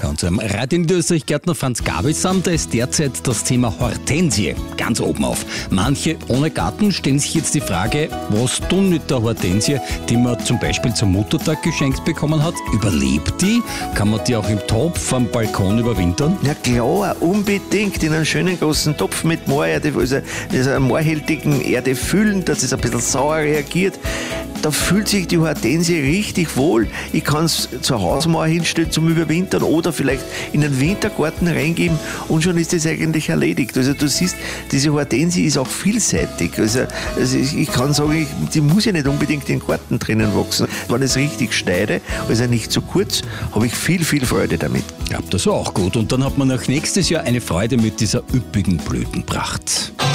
bei unserem Radio Niederösterreich-Gärtner Franz Gabelsam. Da ist derzeit das Thema Hortensie ganz oben auf. Manche ohne Garten stellen sich jetzt die Frage, was tun mit der Hortensie, die man zum Beispiel zum Muttertag geschenkt bekommen hat? Überlebt die? Kann man die auch im Topf am Balkon überwintern? Ja klar, unbedingt in einen schönen großen Topf mit Moorerde, also dieser moorhältigen Erde füllen, dass es ein bisschen sauer reagiert. Da fühlt sich die Hortensie richtig wohl. Ich kann es zur Hausmauer hinstellen zum Überwintern oder vielleicht in den Wintergarten reingeben und schon ist das eigentlich erledigt. Also du siehst, diese Hortensie ist auch vielseitig. Also ich kann sagen, die muss ja nicht unbedingt in den Garten drinnen wachsen. Wenn ich es richtig schneide, also nicht zu kurz, habe ich viel Freude damit. Ja, das war auch gut. Und dann hat man auch nächstes Jahr eine Freude mit dieser üppigen Blütenpracht.